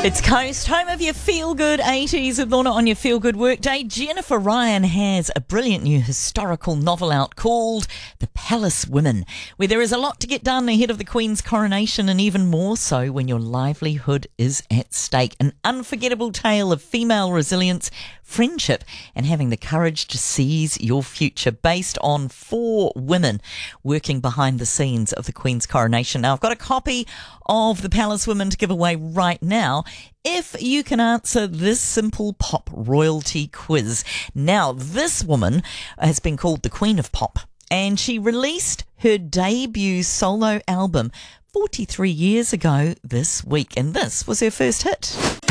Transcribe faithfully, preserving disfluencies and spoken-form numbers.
It's Coast, home of your feel-good eighties with Lorna on your feel-good workday. Jennifer Ryan has a brilliant new historical novel out called The Palace Women, where there is a lot to get done ahead of the Queen's coronation, and even more so when your livelihood is at stake. An unforgettable tale of female resilience, friendship, and having the courage to seize your future, based on four women working behind the scenes of the Queen's coronation. Now, I've got a copy of The Palace Women to give away right now if you can answer this simple pop royalty quiz. Now, this woman has been called the Queen of Pop, and she released her debut solo album forty-three years ago this week, and this was her first hit.